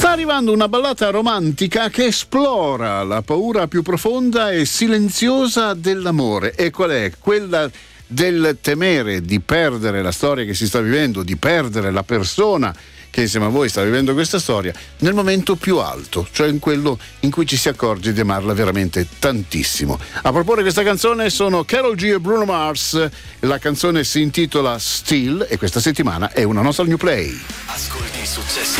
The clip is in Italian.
Sta arrivando una ballata romantica che esplora la paura più profonda e silenziosa dell'amore. E qual è? Quella del temere di perdere la storia che si sta vivendo, di perdere la persona che insieme a voi sta vivendo questa storia nel momento più alto, cioè in quello in cui ci si accorge di amarla veramente tantissimo. A proporre questa canzone sono Karol G e Bruno Mars. La canzone si intitola Still e questa settimana è una nostra new play. Ascolti i successi